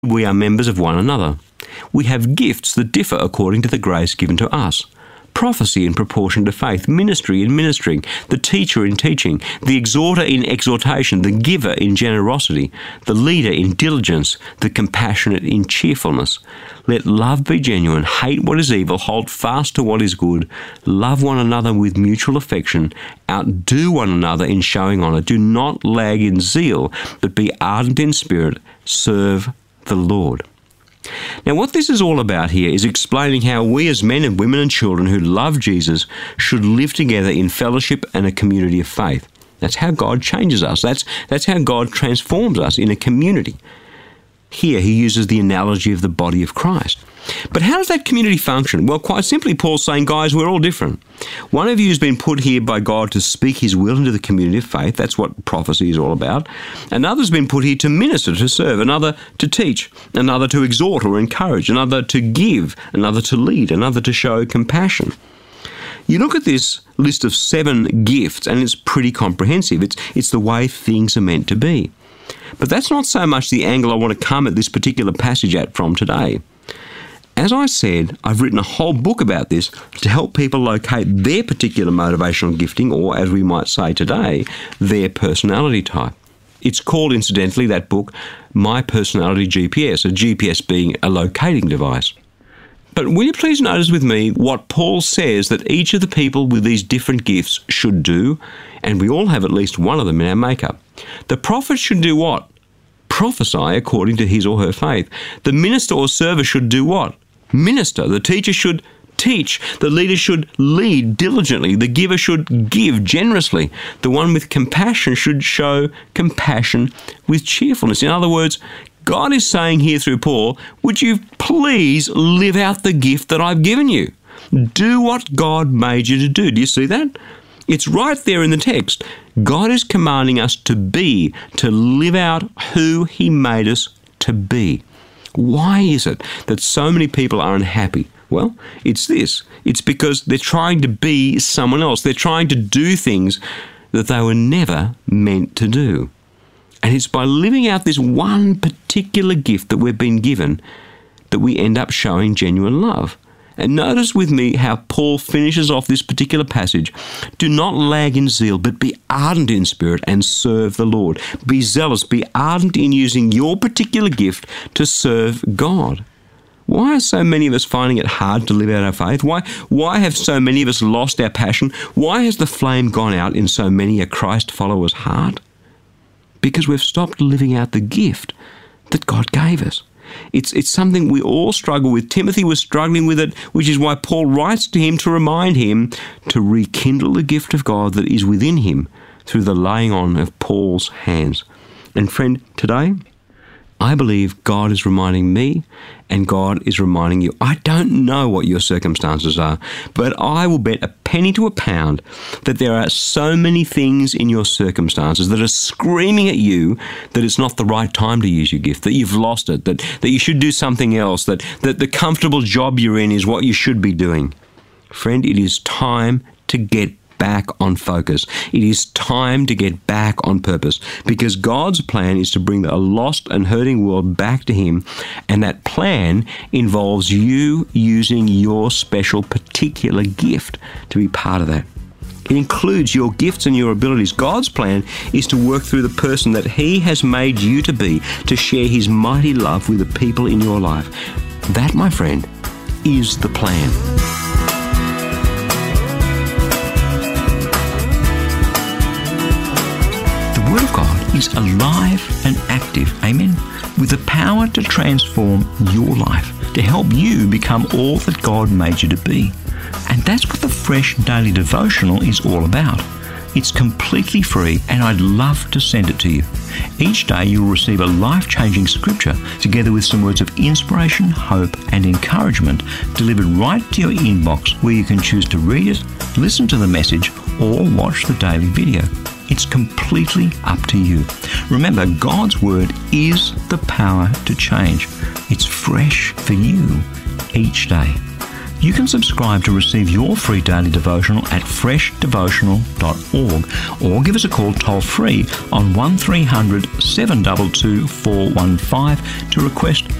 We are members of one another. We have gifts that differ according to the grace given to us. Prophecy in proportion to faith, ministry in ministering, the teacher in teaching, the exhorter in exhortation, the giver in generosity, the leader in diligence, the compassionate in cheerfulness. Let love be genuine, hate what is evil, hold fast to what is good, love one another with mutual affection, outdo one another in showing honour, do not lag in zeal, but be ardent in spirit, serve the Lord. Now, what this is all about here is explaining how we as men and women and children who love Jesus should live together in fellowship and a community of faith. That's how God changes us. That's how God transforms us in a community. Here he uses the analogy of the body of Christ. But how does that community function? Well, quite simply, Paul's saying, guys, we're all different. One of you has been put here by God to speak his will into the community of faith. That's what prophecy is all about. Another's been put here to minister, to serve. Another to teach. Another to exhort or encourage. Another to give. Another to lead. Another to show compassion. You look at this list of 7 gifts and it's pretty comprehensive. It's the way things are meant to be. But that's not so much the angle I want to come at this particular passage at from today. As I said, I've written a whole book about this to help people locate their particular motivational gifting, or as we might say today, their personality type. It's called, incidentally, that book, My Personality GPS, a GPS being a locating device. But will you please notice with me what Paul says that each of the people with these different gifts should do, and we all have at least one of them in our makeup. The prophet should do what? Prophesy according to his or her faith. The minister or server should do what? Minister. The teacher should teach. The leader should lead diligently. The giver should give generously. The one with compassion should show compassion with cheerfulness. In other words, God is saying here through Paul, would you please live out the gift that I've given you? Do what God made you to do. Do you see that? It's right there in the text. God is commanding us to live out who he made us to be. Why is it that so many people are unhappy? Well, it's this. It's because they're trying to be someone else. They're trying to do things that they were never meant to do. And it's by living out this one particular gift that we've been given that we end up showing genuine love. And notice with me how Paul finishes off this particular passage. Do not lag in zeal, but be ardent in spirit and serve the Lord. Be zealous, be ardent in using your particular gift to serve God. Why are so many of us finding it hard to live out our faith? Why have so many of us lost our passion? Why has the flame gone out in so many a Christ follower's heart? Because we've stopped living out the gift that God gave us. It's something we all struggle with. Timothy was struggling with it, which is why Paul writes to him to remind him to rekindle the gift of God that is within him through the laying on of Paul's hands. And friend, today, I believe God is reminding me and God is reminding you. I don't know what your circumstances are, but I will bet a penny to a pound that there are so many things in your circumstances that are screaming at you that it's not the right time to use your gift, that you've lost it, that you should do something else, that the comfortable job you're in is what you should be doing. Friend, it is time to get back on focus. It is time to get back on purpose, because God's plan is to bring a lost and hurting world back to him, and that plan involves you using your special particular gift to be part of that. It includes your gifts and your abilities. God's plan is to work through the person that he has made you to be, to share his mighty love with the people in your life. That, my friend, is the plan. The Word of God is alive and active, amen, with the power to transform your life, to help you become all that God made you to be. And that's what the Fresh Daily Devotional is all about. It's completely free, and I'd love to send it to you. Each day you'll receive a life-changing scripture together with some words of inspiration, hope and encouragement delivered right to your inbox, where you can choose to read it, listen to the message or watch the daily video. It's completely up to you. Remember, God's Word is the power to change. It's fresh for you each day. You can subscribe to receive your free daily devotional at freshdevotional.org or give us a call toll-free on 1300 722 415 to request